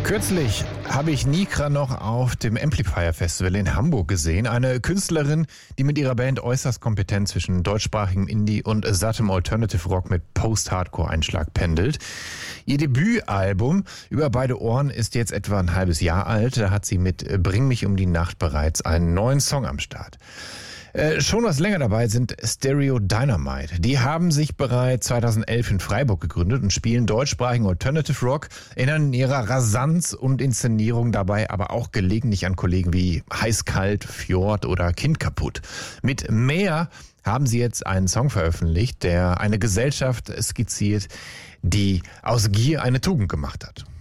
Kürzlich habe ich Nikra noch auf dem Amplifier Festival in Hamburg gesehen. Eine Künstlerin, die mit ihrer Band äußerst kompetent zwischen deutschsprachigem Indie und sattem Alternative Rock mit Post-Hardcore-Einschlag pendelt. Ihr Debütalbum Über beide Ohren ist jetzt etwa ein halbes Jahr alt. Da hat sie mit Bring mich um die Nacht bereits einen neuen Song am Start. Schon was länger dabei sind Stereo Dynamite. Die haben sich bereits 2011 in Freiburg gegründet und spielen deutschsprachigen Alternative Rock, erinnern in ihrer Rasanz und Inszenierung dabei aber auch gelegentlich an Kollegen wie Heißkalt, Fjord oder Kind kaputt. Mit Mehr haben sie jetzt einen Song veröffentlicht, der eine Gesellschaft skizziert, die aus Gier eine Tugend gemacht hat.